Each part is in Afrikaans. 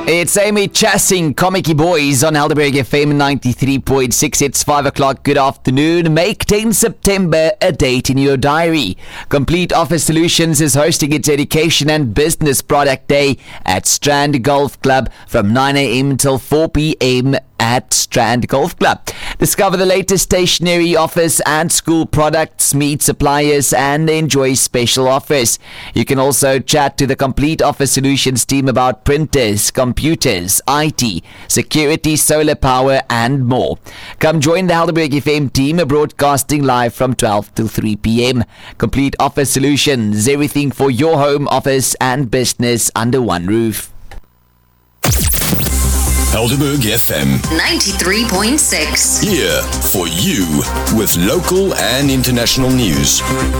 It's Amy Chassing, Comic Boys on Helderberg FM 93.6. It's 5 o'clock. Good afternoon. Make 10 September a date in your diary. Complete Office Solutions is hosting its Education and Business Product Day at Strand Golf Club from 9 a.m. till 4 p.m. at Strand Golf Club. Discover the latest stationery, office and school products, meet suppliers and enjoy special offers. You can also chat to the Complete Office Solutions team about printers, computers, IT, security, solar power and more. Come join the Helderberg FM team broadcasting live from 12 till 3 p.m. Complete Office Solutions, everything for your home, office and business under one roof. Helderberg FM 93.6. Here for you with local and international news.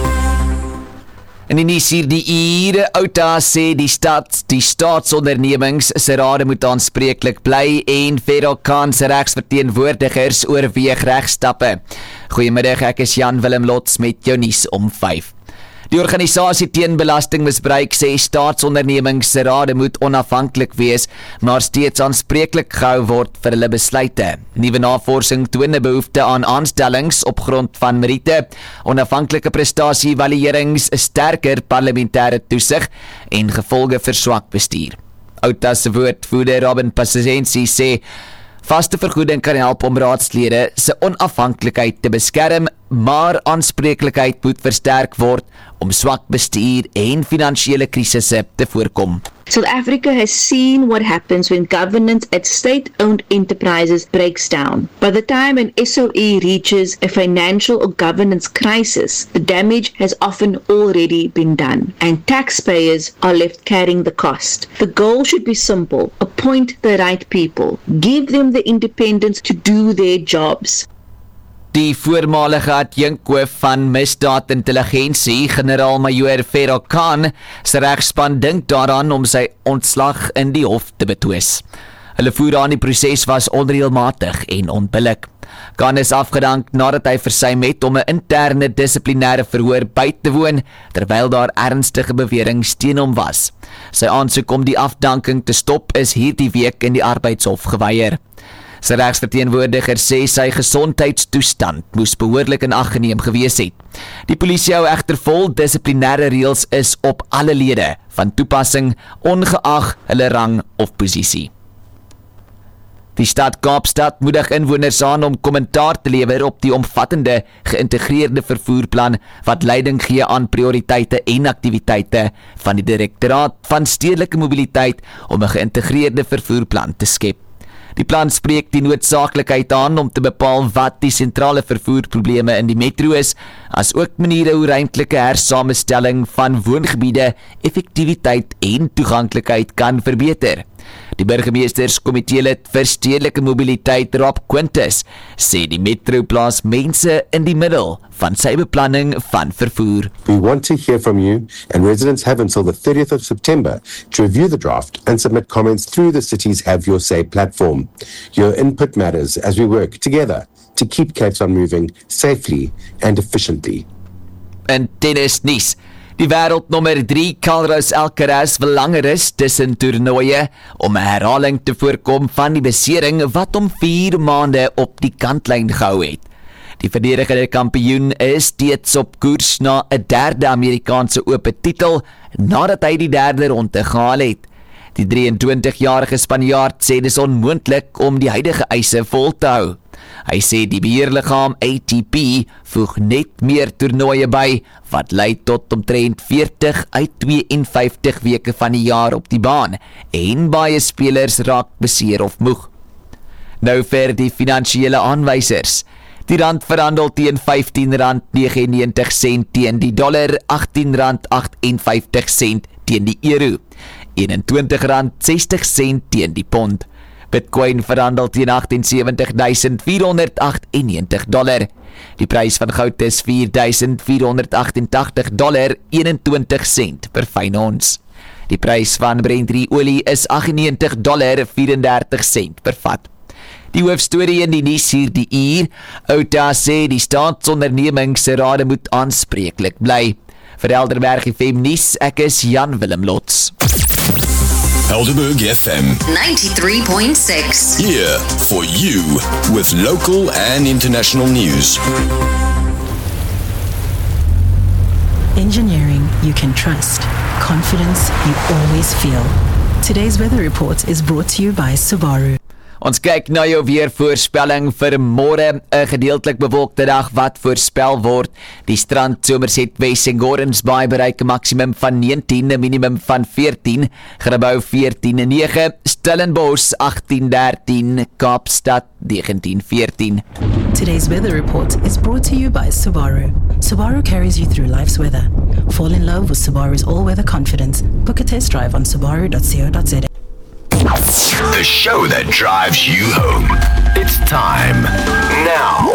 En in die uur, Outa sê die staatsondernemings se rade moet aanspreeklik bly en Ferrokhan se regsverteenwoordigers oorweeg regstappe. Goeiemiddag, ek is Jan Willem Lots met jou nuus om 5. Die organisasie teen belastingmisbruik sê staatsondernemings se rade moet onafhanklik wees, maar steeds aanspreeklik gehou word vir hulle besluite. Nuwe navorsing toon 'n behoefte aan aanstellings op grond van meriete, onafhanklike prestasie-evaluerings, sterker parlementêre toesig en gevolge vir swak bestuur. Outa se woordvoerder Robin Pasensi sê vaste vergoeding kan help om raadslede se onafhanklikheid te beskerm, maar aanspreeklikheid moet versterk word om swak bestuur en finansiële krisisse te voorkom. South Africa has seen what happens when governance at state-owned enterprises breaks down. By the time an SOE reaches a financial or governance crisis, the damage has often already been done, and taxpayers are left carrying the cost. The goal should be simple: appoint the right people, give them the independence to do their jobs. Die voormalige adjunkhoof van misdaadintelligensie, generaal-majoor Ferrokhan, se regspan dink daaraan om sy ontslag in die hof te betwis. Hulle voer aan die proses was onreëlmatig en onbillik. Khan is afgedank nadat hy versuim het om 'n interne dissiplinêre verhoor by te woon, terwyl daar ernstige beweringe teen hom was. Sy aansoek om die afdanking te stop is hierdie week in die arbeidshof geweier. Sy regsverteenwoordiger sê sy gesondheidstoestand moes behoorlik in ag geneem gewees het. Die polisie hou egter vol dissiplinêre reëls is op alle lede van toepassing, ongeag hulle rang of posisie. Die stad Kaapstad moedig inwoners aan om kommentaar te lewer op die omvattende geïntegreerde vervoerplan wat leiding gee aan prioriteite en aktiwiteite van die Direktoraat van Stedelike Mobiliteit om 'n geïntegreerde vervoerplan te skep. Die plan spreek die noodsaaklikheid aan om te bepaal wat die sentrale vervoerprobleme in die metro is, as ook maniere hoe ruimtelike hersamenstelling van woongebiede, effektiwiteit en toeganklikheid kan verbeter. Die burgemeesterskomitee-lid vir stedelike mobiliteit, Rob Quintus, sê die metro plaas mense in die middel van sy beplanning van vervoer. We want to hear from you, and residents have until the 30th of September to review the draft and submit comments through the city's Have Your Say platform. Your input matters as we work together to keep Cape Town moving safely and efficiently. In tennis nuus. Die wêreldnommer 3 Carlos Alcaraz wil langer is tussen toernooie om 'n herhaling te voorkom van die besering wat hom 4 maande op die kantlyn gehou het. Die verdedigende kampioen is steeds op koers na 'n derde Amerikaanse ope titel nadat hy die derde ronde gehaal het. Die 23-jarige Spanjaard sê dis onmoontlik om die huidige eise vol te hou. Hy sê die beheerliggaam ATP voeg net meer toernooie by, wat lei tot omtrent 40 uit 52 weke van die jaar op die baan, en baie spelers raak beseer of moeg. Nou vir die finansiële aanwysers. Die rand verhandel teen R15.99 teen die dollar, R18.58 teen die euro, R21.60 teen die pond. Bitcoin verhandel teen $78,498. Die prys van goud is $4,488.21 per fyn ons. Die prys van Brent olie is $98.34 per vat. Die hoofstorie in die nuus hierdie uur, Outa sê die staatsonderneming se rade moet aanspreeklik bly. Vir Helderberg FM nuus, ek is Jan Willem Lots. Helderberg FM. 93.6. Here for you with local and international news. Engineering you can trust. Confidence you always feel. Today's weather report is brought to you by Subaru. Ons kyk na jou weervoorspelling vir môre, 'n gedeeltelik bewolkte dag wat voorspel word. Die strand Somerset West en Gordons Bay bereik 'n maksimum van 19, 'n minimum van 14, Grabouw 14.9, Stellenbosch 18.13, Kaapstad 19.14. Today's weather report is brought to you by Subaru. Subaru carries you through life's weather. Fall in love with Subaru's all-weather confidence. Book a test drive on subaru.co.za. The show that drives you home. It's time now.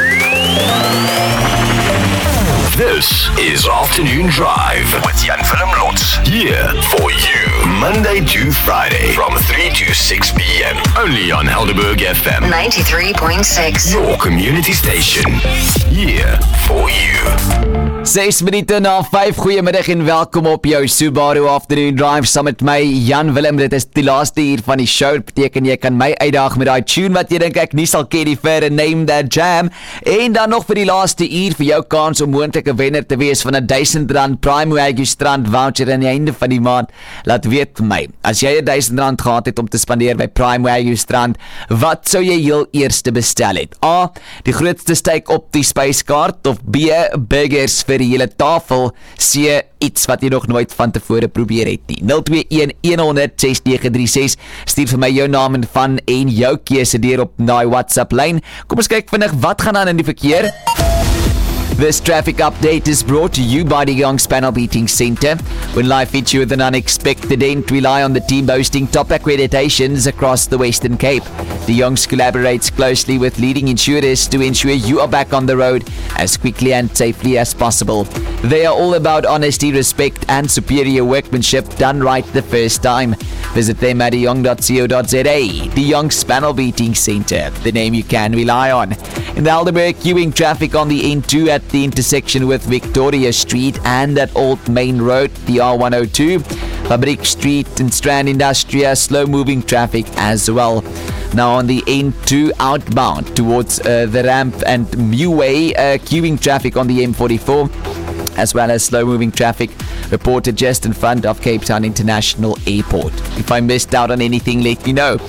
This is Afternoon Drive with Jan Willem Lotz. Here for you, Monday to Friday from 3 to 6 p.m. Only on Helderberg FM. 93.6. Your community station. Here for you. 6 minute na 5, goeiemiddag en welkom op jou Subaru Afternoon Drive saam met my Jan Willem. Dit is die laaste uur van die show, dit beteken jy kan my uitdaag met die tune wat jy dink ek nie sal ken, die verre Name That Jam, en dan nog vir die laaste uur vir jou kans om moontlike wenner te wees van 'n R1000 Prime Wagyu strand voucher aan die einde van die maand. Laat weet vir my, as jy R1000 gehad het om te spandeer by Prime Wagyu strand, wat sou jy heel eerste bestel het? A, die grootste steak op die spyskaart, of B, burgers vir die hele tafel, C, iets wat jy nog nooit van tevore probeer het nie. 021-100-6936, stuur vir my jou naam en van en jou keuse deur op daai WhatsApp lyn. Kom ons kyk vinnig wat gaan aan in die verkeer. This traffic update is brought to you by the Young's Panel Beating Centre. When life hits you with an unexpected end, rely on the team boasting top accreditations across the Western Cape. The Young's collaborates closely with leading insurers to ensure you are back on the road as quickly and safely as possible. They are all about honesty, respect and superior workmanship done right the first time. Visit them at young.co.za. The Young's Panel Beating Centre, the name you can rely on. In the Helderberg, queuing traffic on the N2 at the intersection with Victoria Street and at Old Main Road, the R102, Fabriek Street and Strand Industria, slow-moving traffic as well. Now on the N2 outbound towards the ramp and Meway, queuing traffic on the M44, as well as slow-moving traffic reported just in front of Cape Town International Airport. If I missed out on anything, let me know.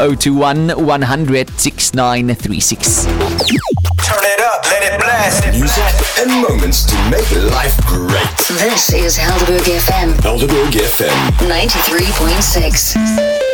021-100-6936. Turn it up, let it blast. Music and moments to make life great. This is Helderberg FM. Helderberg FM. 93.6.